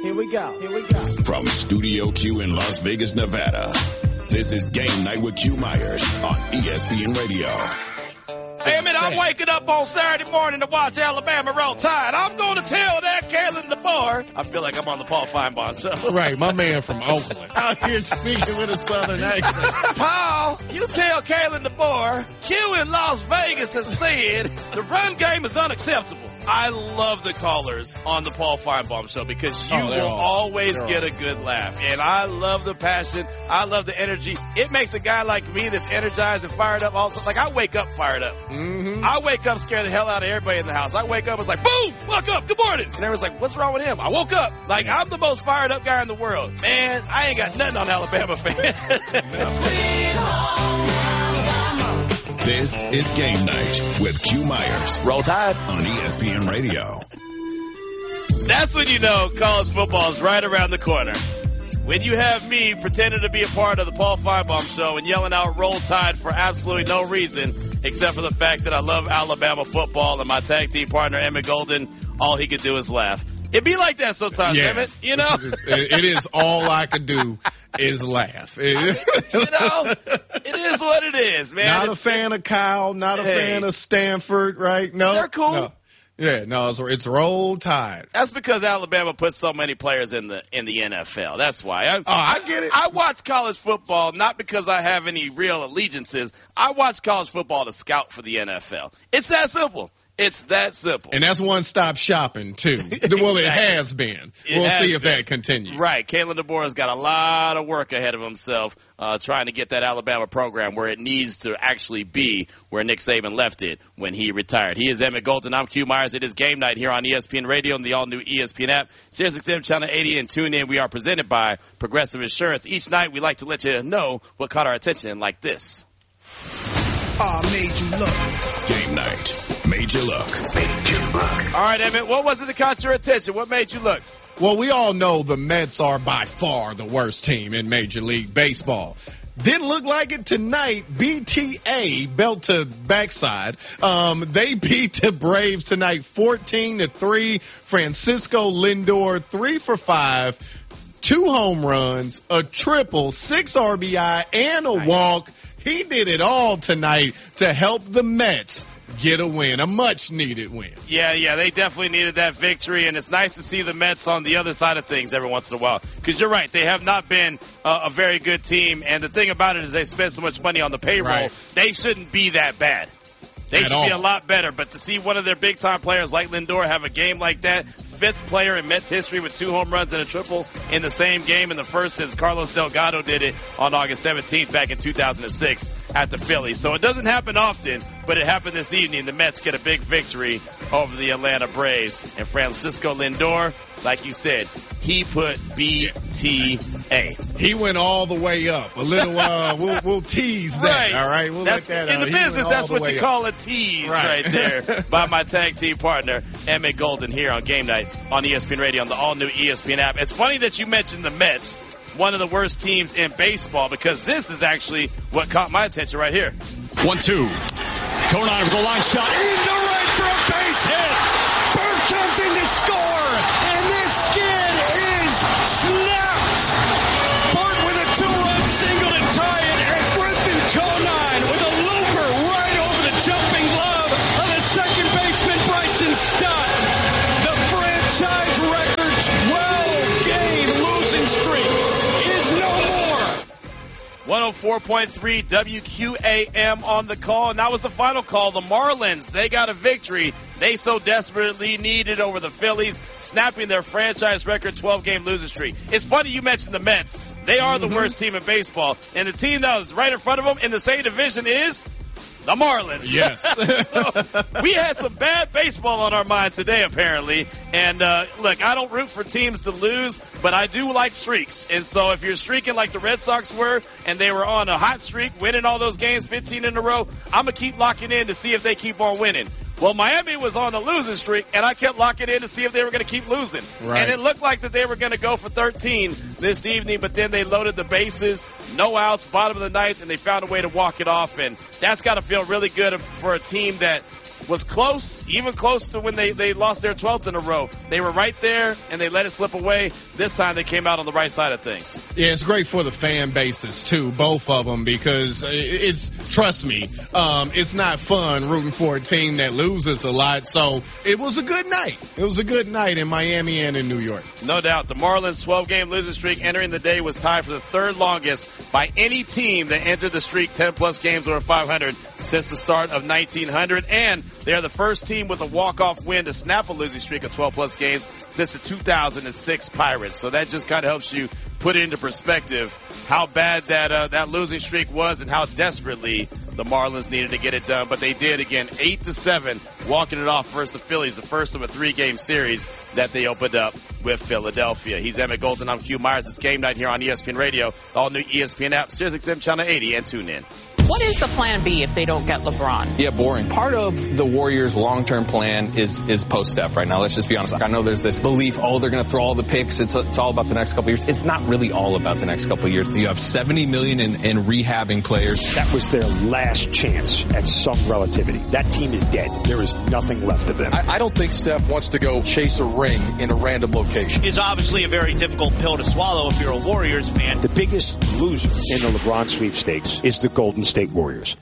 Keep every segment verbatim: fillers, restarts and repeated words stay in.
Here we go. Here we go. From Studio Q in Las Vegas, Nevada, this is Game Night with Q Myers on E S P N Radio. Hey, I mean, I'm waking up on Saturday morning to watch Alabama roll tide. I'm going to tell that Kalen DeBoer. I feel like I'm on the Paul Feinbaum show. Right, my man from Oakland. Out here speaking with a southern accent. Paul, you tell Kalen DeBoer, Q in Las Vegas has said the run game is unacceptable. I love the callers on the Paul Feinbaum show because you oh, will awesome. always they're get awesome. a good laugh. And I love the passion. I love the energy. It makes a guy like me that's energized and fired up also. Like, I wake up fired up. Mm-hmm. I wake up scared the hell out of everybody in the house. I wake up, it's like, boom, woke up, good morning. And everyone's like, what's wrong with him? I woke up. Like, I'm the most fired up guy in the world. Man, I ain't got nothing on Alabama fans. This is Game Night with Q Myers. Roll Tide on E S P N Radio. That's when you know college football is right around the corner. When you have me pretending to be a part of the Paul Feinbaum show and yelling out Roll Tide for absolutely no reason, except for the fact that I love Alabama football and my tag team partner, Emmett Golden, all he could do is laugh. It be like that sometimes, yeah. Emmett, you know? It is all I can do is laugh. I mean, you know, it is what it is, man. Not it's, a fan of Kyle, not a hey. fan of Stanford, right? No. They're cool. No. Yeah, no, it's, it's Roll Tide. That's because Alabama puts so many players in the in the N F L. That's why. I, oh, I get it. I watch college football not because I have any real allegiances. I watch college football to scout for the N F L. It's that simple. It's that simple. And that's one-stop shopping, too. Exactly. Well, it has been. It we'll has see if been. that continues. Right. Kalen DeBoer has got a lot of work ahead of himself uh, trying to get that Alabama program where it needs to actually be where Nick Saban left it when he retired. He is Emmett Golden. I'm Q Myers. It is Game Night here on E S P N Radio and the all-new E S P N app. Sirius X M Channel eighty and tune in. We are presented by Progressive Insurance. Each night we like to let you know what caught our attention like this. Oh, made you look. Game Night made you look. Made you look. All right, Emmett, what was it that caught your attention? What made you look? Well, we all know the Mets are by far the worst team in Major League Baseball. Didn't look like it tonight. B T A, belt to backside. Um, they beat the Braves tonight fourteen to three. Francisco Lindor, three for five, two home runs, a triple, six R B I, and a nice. walk. He did it all tonight to help the Mets get a win, a much-needed win. Yeah, yeah, they definitely needed that victory, and it's nice to see the Mets on the other side of things every once in a while. Because you're right, they have not been uh, a very good team, and the thing about it is they spend so much money on the payroll, Right. they shouldn't be that bad. They At should all. be a lot better, but to see one of their big-time players like Lindor have a game like that, fifth player in Mets history with two home runs and a triple in the same game, and the first since Carlos Delgado did it on August seventeenth back in two thousand six at the Phillies. So it doesn't happen often, but it happened this evening. The Mets get a big victory over the Atlanta Braves, and Francisco Lindor, like you said, he put B T A. He went all the way up. A little, uh, we'll, we'll tease that, Right. all right? We'll That's, let that in out. the He went business, all that's the what way you up. call a tease right, Right. there by my tag team partner, Emmett Golden, here on Game Night on E S P N Radio on the all-new E S P N app. It's funny that you mentioned the Mets, one of the worst teams in baseball, because this is actually what caught my attention right here. one two. Conine with a line shot into right for a base hit. Bird comes in to score, and this skid is snapped. Bird with a two-run single to tie it, and Griffin Conine with a looper right over the jumping glove of the second baseman Bryson Stott. The franchise record twelve-game losing streak is no more. one oh four point three W Q A M on the call, and that was the final call. The Marlins, they got a victory they so desperately needed over the Phillies, snapping their franchise record twelve-game losing streak. It's funny you mentioned the Mets. They are the mm-hmm. worst team in baseball, and the team that was right in front of them in the same division is the Marlins. Yes. So we had some bad baseball on our mind today, apparently. And, uh, look, I don't root for teams to lose, but I do like streaks. And so if you're streaking like the Red Sox were, and they were on a hot streak, winning all those games, fifteen in a row, I'm going to keep locking in to see if they keep on winning. Well, Miami was on a losing streak, and I kept locking in to see if they were going to keep losing. Right. And it looked like that they were going to go for thirteen this evening, but then they loaded the bases, no outs, bottom of the ninth, and they found a way to walk it off. And that's got to feel really good for a team that was close, even close to when they, they lost their twelfth in a row. They were right there, and they let it slip away. This time they came out on the right side of things. Yeah, it's great for the fan bases, too, both of them, because it's, trust me, um, it's not fun rooting for a team that loses a lot. So it was a good night. It was a good night in Miami and in New York. No doubt. The Marlins' twelve-game losing streak entering the day was tied for the third longest by any team that entered the streak ten-plus games over five hundred since the start of nineteen hundred. And they're the first team with a walk-off win to snap a losing streak of twelve-plus games since the two thousand six Pirates. So that just kind of helps you put it into perspective how bad that uh, that losing streak was and how desperately the Marlins needed to get it done. But they did, again, eight to seven, walking it off versus the Phillies, the first of a three-game series that they opened up with Philadelphia. He's Emmett Golden. I'm Q Myers. It's Game Night here on E S P N Radio, all new E S P N app, Sirius X M Channel eighty, and tune in. What is the plan B if they don't get LeBron? Yeah, boring. Part of the Warriors' long-term plan is is post-Steph right now. Let's just be honest. I know there's this belief, oh, they're going to throw all the picks. It's it's all about the next couple of years. It's not really all about the next couple of years. You have seventy million dollars in, in rehabbing players. That was their last chance at some relativity. That team is dead. There is nothing left of them. I, I don't think Steph wants to go chase a ring in a random location. It's obviously a very difficult pill to swallow if you're a Warriors fan. The biggest loser in the LeBron sweepstakes is the Golden State Warriors.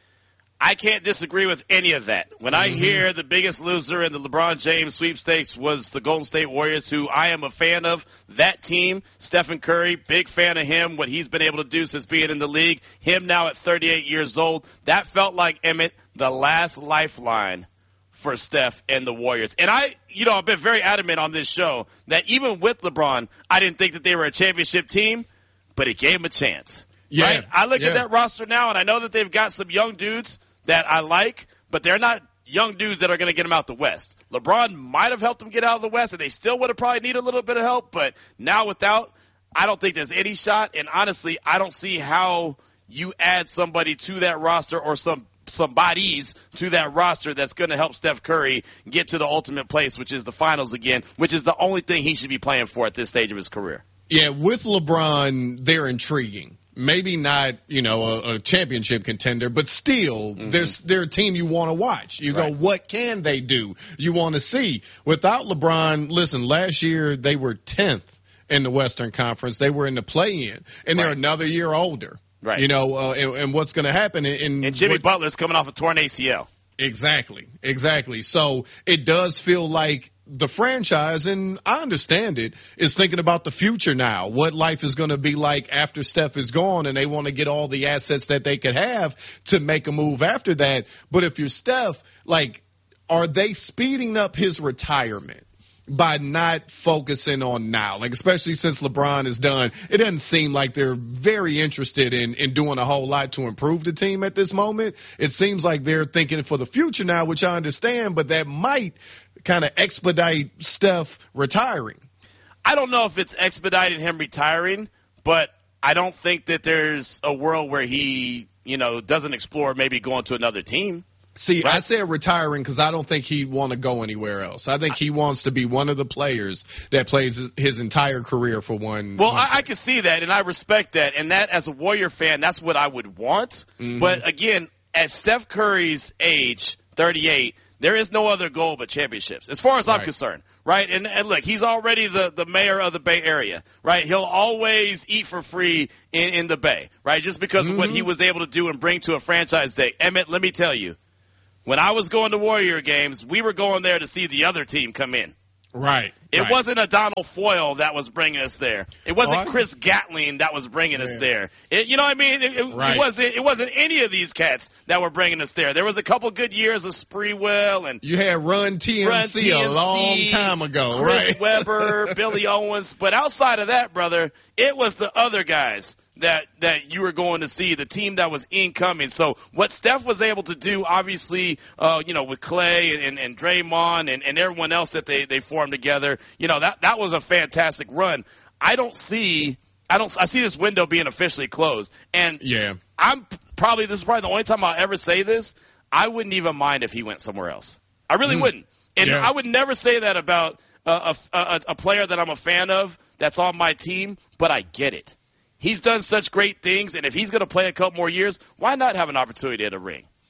I can't disagree with any of that. When I hear the biggest loser in the LeBron James sweepstakes was the Golden State Warriors, who I am a fan of, that team, Stephen Curry, big fan of him, what he's been able to do since being in the league, him now at thirty-eight years old, that felt like, Emmett, the last lifeline for Steph and the Warriors. And I, you know, I've been very adamant on this show that even with LeBron, I didn't think that they were a championship team, but it gave them a chance. Yeah, right? I look yeah. at that roster now, and I know that they've got some young dudes that I like, but they're not young dudes that are going to get them out the West. LeBron might have helped them get out of the West, and they still would have probably needed a little bit of help, but now without, I don't think there's any shot, and honestly, I don't see how you add somebody to that roster or some some bodies to that roster that's going to help Steph Curry get to the ultimate place, which is the finals again, which is the only thing he should be playing for at this stage of his career. Yeah, with LeBron, they're intriguing. Maybe not, you know, a, a championship contender, but still, mm-hmm. there's, they're a team you want to watch. You right. go, what can they do? You want to see. Without LeBron, listen, last year they were tenth in the Western Conference. They were in the play-in, and right. they're another year older. Right. You know, uh, and, and what's going to happen? In, and Jimmy what, Butler's coming off a torn A C L. Exactly, exactly. So it does feel like the franchise, and I understand it, is thinking about the future now, what life is going to be like after Steph is gone, and they want to get all the assets that they could have to make a move after that. But if you're Steph, like, are they speeding up his retirement by not focusing on now? Like, especially since LeBron is done, it doesn't seem like they're very interested in, in doing a whole lot to improve the team at this moment. It seems like they're thinking for the future now, which I understand, but that might kind of expedite Steph retiring. I don't know if it's expedited him retiring, but I don't think that there's a world where he, you know, doesn't explore maybe going to another team. See, right? I said retiring because I don't think he'd want to go anywhere else. I think he wants to be one of the players that plays his entire career for one. Well, one I, I can see that, and I respect that. And that, as a Warrior fan, that's what I would want. Mm-hmm. But, again, at Steph Curry's age, thirty-eight, there is no other goal but championships, as far as I'm right. concerned, right? And, and look, he's already the, the mayor of the Bay Area, right? He'll always eat for free in, in the Bay, right? Just because mm-hmm. of what he was able to do and bring to a franchise day. Emmett, let me tell you, when I was going to Warrior games, we were going there to see the other team come in. Right. It right. wasn't a Donald Foyle that was bringing us there. It wasn't oh, Chris Gatling that was bringing yeah. us there. It, you know what I mean? It, it, right. it wasn't. It wasn't any of these cats that were bringing us there. There was a couple good years of Spreewell and you had Run T M C, Run T M C a long time ago, Chris right? Webber, Billy Owens. But outside of that, brother, it was the other guys that that you were going to see, the team that was incoming. So what Steph was able to do, obviously, uh, you know, with Clay and, and Draymond and, and everyone else that they, they formed together, you know, that, that was a fantastic run. I don't see I don't I see this window being officially closed. And yeah. I'm probably this is probably the only time I'll ever say this. I wouldn't even mind if he went somewhere else. I really mm. wouldn't. And yeah. I would never say that about a, a, a player that I'm a fan of that's on my team, but I get it. He's done such great things, and if he's going to play a couple more years, why not have an opportunity at a ring?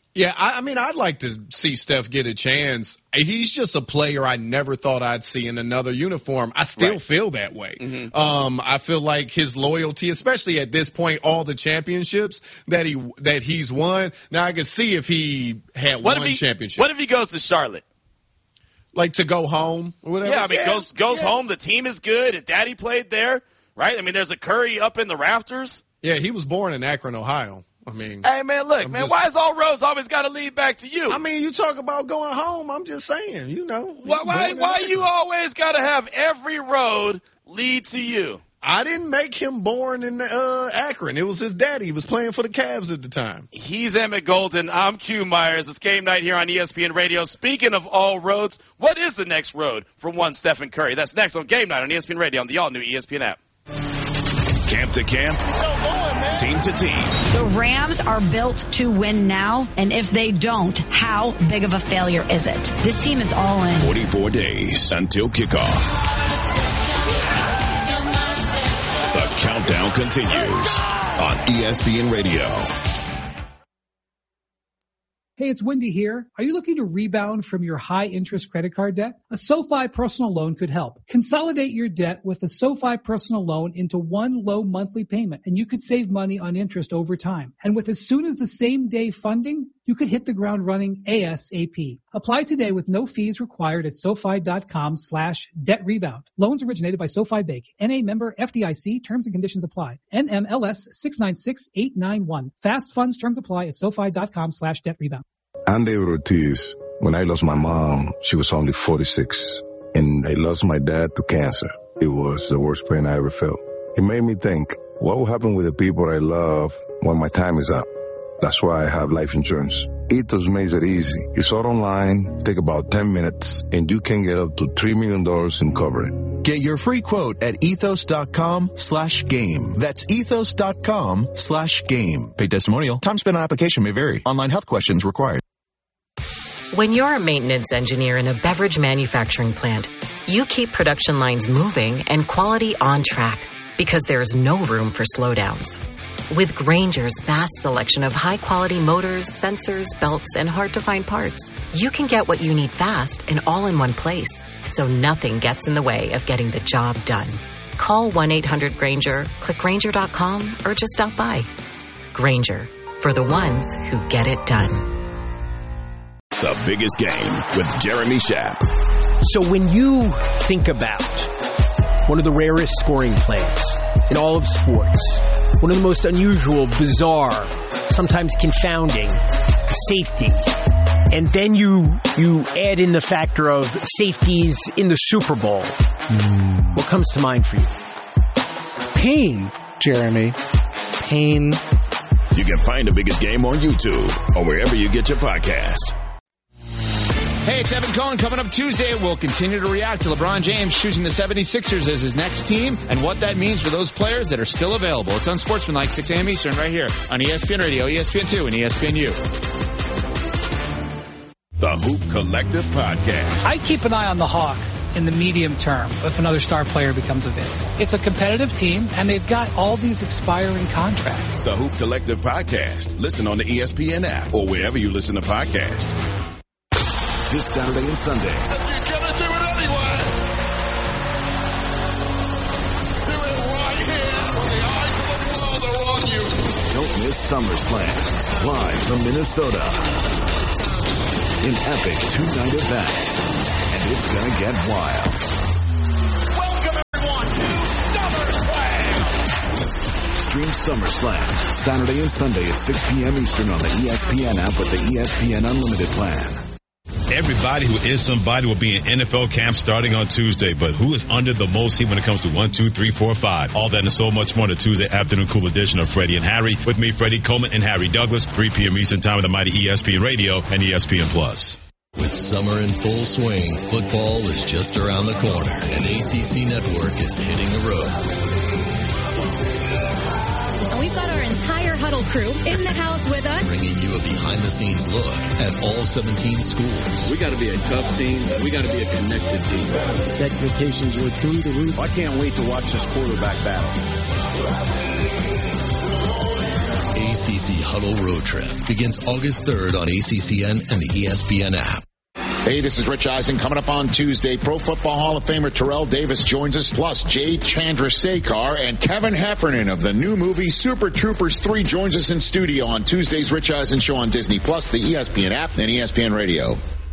Yeah, I, I mean, I'd like to see Steph get a chance. He's just a player I never thought I'd see in another uniform. I still right. feel that way. Mm-hmm. Um, I feel like his loyalty, especially at this point, all the championships that he that he's won. Now I can see if he had what one if he, championship. What if he goes to Charlotte? Like to go home or whatever? Yeah, I mean, yeah, goes goes yeah. home. The team is good. His daddy played there, right? I mean, there's a Curry up in the rafters. Yeah, he was born in Akron, Ohio. I mean, hey man, look, I'm man, just, why is all roads always got to lead back to you? I mean, you talk about going home. I'm just saying, you know. Why why, why you always got to have every road lead to you? I didn't make him born in uh, Akron. It was his daddy. He was playing for the Cavs at the time. He's Emmett Golden. I'm Q Myers. It's game night here on E S P N Radio. Speaking of all roads, what is the next road for one Stephen Curry? That's next on Game Night on E S P N Radio on the all-new E S P N app. Camp to camp, team to team. The Rams are built to win now, and if they don't, how big of a failure is it? This team is all in. forty-four days until kickoff. The countdown continues on E S P N Radio. Hey, it's Wendy here. Are you looking to rebound from your high-interest credit card debt? A SoFi personal loan could help. Consolidate your debt with a SoFi personal loan into one low monthly payment, and you could save money on interest over time. And with as soon as the same day funding, you could hit the ground running ASAP. Apply today with no fees required at SoFi.com slash debt rebound. Loans originated by SoFi Bank. N A member F D I C. Terms and conditions apply. N M L S six nine six eight nine one. Fast funds terms apply at SoFi.com slash debt rebound. I'm David Ortiz. When I lost my mom, she was only forty-six. And I lost my dad to cancer. It was the worst pain I ever felt. It made me think, what will happen with the people I love when my time is up? That's why I have life insurance. Ethos makes it easy. It's all online, take about ten minutes, and you can get up to three million dollars in coverage. Get your free quote at ethos.com slash game. That's ethos.com slash game. Paid testimonial. Time spent on application may vary. Online health questions required. When you're a maintenance engineer in a beverage manufacturing plant, you keep production lines moving and quality on track because there's no room for slowdowns. With Grainger's vast selection of high-quality motors, sensors, belts, and hard-to-find parts, you can get what you need fast and all in one place, so nothing gets in the way of getting the job done. Call one eight hundred Grainger, click Grainger dot com, or just stop by. Grainger, for the ones who get it done. The biggest game with Jeremy Schaap. So when you think about one of the rarest scoring plays in all of sports, one of the most unusual, bizarre, sometimes confounding safety, and then you you add in the factor of safeties in the Super Bowl, mm. what comes to mind for you? Pain, Jeremy. Pain. You can find the biggest game on YouTube or wherever you get your podcasts. Hey, it's Evan Cohen. Coming up Tuesday, we'll continue to react to LeBron James choosing the seventy-sixers as his next team and what that means for those players that are still available. It's Unsportsmanlike, six a.m. Eastern, right here on E S P N Radio, E S P N two, and E S P N U. The Hoop Collective Podcast. I keep an eye on the Hawks in the medium term if another star player becomes available. It's a competitive team, and they've got all these expiring contracts. The Hoop Collective Podcast. Listen on the E S P N app or wherever you listen to podcasts. This Saturday and Sunday. You're gonna do it anyway. Do it right here when the eyes of the world are on you. Don't miss SummerSlam, live from Minnesota. An epic two-night event, and it's gonna get wild. Welcome everyone to SummerSlam. Stream SummerSlam Saturday and Sunday at six p.m. Eastern on the E S P N app with the E S P N Unlimited plan. Everybody who is somebody will be in N F L camp starting on Tuesday, but who is under the most heat when it comes to one, two, three, four, five? All that and so much more on the Tuesday afternoon cool edition of Freddie and Harry. With me, Freddie Coleman and Harry Douglas, three p.m. Eastern time on the mighty E S P N Radio and E S P N Plus. With summer in full swing, football is just around the corner, and A C C Network is hitting the road. We've got our entire Huddle crew in the house with us, bringing you a behind-the-scenes look at all seventeen schools. We got to be a tough team. We got to be a connected team. The expectations were through the roof. I can't wait to watch this quarterback battle. A A C C Huddle Road Trip begins August third on A C C N and the E S P N app. Hey, this is Rich Eisen. Coming up on Tuesday, Pro Football Hall of Famer Terrell Davis joins us, plus Jay Chandrasekhar and Kevin Heffernan of the new movie Super Troopers three joins us in studio on Tuesday's Rich Eisen Show on Disney Plus, the E S P N app, and E S P N Radio.